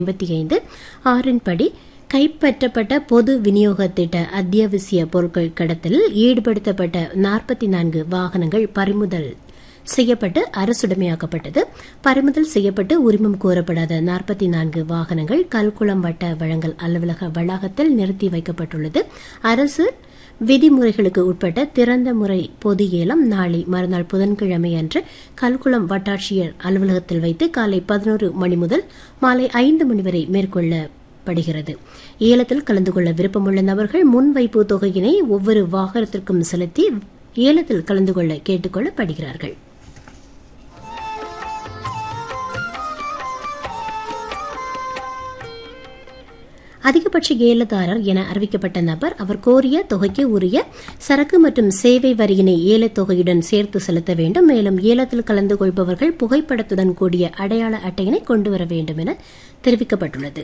55 6 கைப்பற்றப்பட்ட பொது விநியோக திட்ட அத்தியாவசிய பொருட்கள் கடத்தலில் ஈடுபடுத்தப்பட்ட 44 வாகனங்கள் பறிமுதல் செய்யப்பட்டு அரசுடைமையாக்கப்பட்டது. பறிமுதல் செய்யப்பட்டு உரிமம் கோரப்படாத 44 வாகனங்கள் கல்குளம் வட்ட வழங்கல் அலுவலக வளாகத்தில் நிறுத்தி வைக்கப்பட்டுள்ளது. அரசு விதிமுறைகளுக்கு உட்பட்ட திறந்த முறை பொது ஏலம் நாளை மறுநாள் புதன்கிழமை அன்று கல்குளம் வட்டாட்சியர் அலுவலகத்தில் வைத்து காலை 11 மணி முதல் மாலை 5 மணி வரை மேற்கொள்ளப்படுகிறது. ஏலத்தில் கலந்து கொள்ள விருப்பமுள்ள நபர்கள் முன்வைப்பு தொகையினை ஒவ்வொரு வாகனத்திற்கும் செலுத்தி ஏலத்தில் கலந்து கொள்ள கேட்டுக் கொள்ளப்படுகிறார்கள். அதிகபட்ச ஏலதாரர் என அறிவிக்கப்பட்ட நபர் அவர் கோரிய தொகைக்கு உரிய சரக்கு மற்றும் சேவை வரியினை ஏலத் தொகையுடன் சேர்த்து செலுத்த வேண்டும். மேலும் ஏலத்தில் கலந்து கொள்பவர்கள் புகைப்படத்துடன் கூடிய அடையாள அட்டையினை கொண்டுவர வேண்டும் என தெரிவிக்கப்பட்டுள்ளது.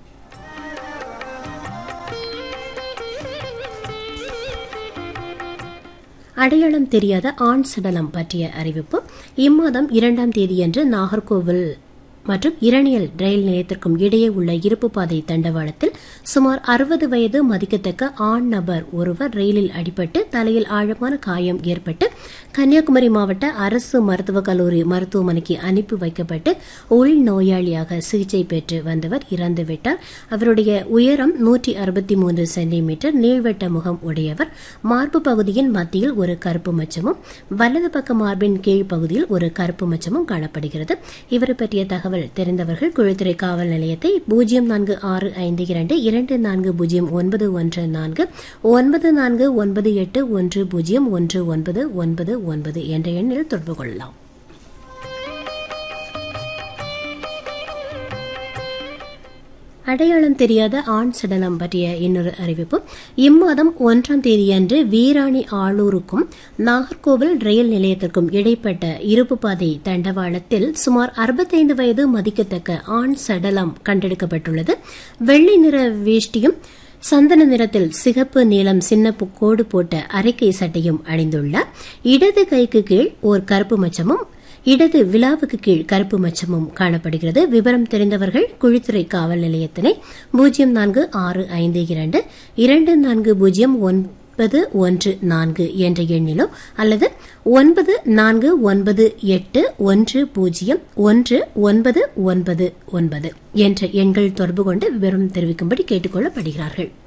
அடையாளம் தெரியாத ஆண் சடலம் பற்றிய அறிவிப்பு இம்மாதம் 2ஆம் தேதியன்று நாகர்கோவில் மற்றும் இரணியல் ரயில் நிலையத்திற்கும் இடையே உள்ள இருப்பு பாதை தண்டவாளத்தில் சுமார் 60 வயது மதிக்கத்தக்க ஆண் நபர் ஒருவர் ரயிலில் அடிபட்டு தலையில் ஆழமான காயம் ஏற்பட்டு கன்னியாகுமரி மாவட்ட அரசு மருத்துவக் கல்லூரி மருத்துவமனைக்கு அனுப்பி வைக்கப்பட்டு உள்நோயாளியாக சிகிச்சை பெற்று வந்தவர் இறந்துவிட்டார். அவருடைய உயரம் 163 சென்டிமீட்டர், நீள்வட்ட முகம் உடையவர். மார்பு பகுதியின் மத்தியில் ஒரு கருப்பு மச்சமும் வலது பக்க மார்பின் கீழ் பகுதியில் ஒரு கருப்பு மச்சமும் காணப்படுகிறது. இவர் பற்றிய தகவல் தெரிந்தவர்கள் குழித்துறை காவல் நிலையத்தை 0465 240914 9498101999 என்ற எண்ணில் தொடர்பு கொள்ளலாம். அடையாளம் தெரியாத ஆண் சடலம் பற்றிய இன்னொரு அறிவிப்பு இம்மாதம் 1ஆம் தேதியன்று வீராணி ஆளூருக்கும் நாகர்கோவில் ரயில் நிலையத்திற்கும் இடைப்பட்ட இருப்பு பாதை தண்டவாளத்தில் சுமார் 65 வயது மதிக்கத்தக்க ஆண் சடலம் கண்டெடுக்கப்பட்டுள்ளது. வெள்ளை நிற வேஷ்டியும் சந்தன நிறத்தில் சிகப்பு நீளம் சின்ன கோடு போட்ட அரைக்கை சட்டையும் அணிந்துள்ளார். இடது கைக்கு கீழ் ஓர் கருப்பு மச்சமும் இடது விழாவுக்கு கீழ் கருப்பு மச்சமும் காணப்படுகிறது. விவரம் தெரிந்தவர்கள் குழித்துறை காவல் நிலையத்தினை 0465 240914 என்ற எண்ணிலோ அல்லது 9498101999 என்ற எண்கள் தொடர்பு கொண்டு விவரம் தெரிவிக்கும்படி கேட்டுக் கொள்ளப்படுகிறார்கள்.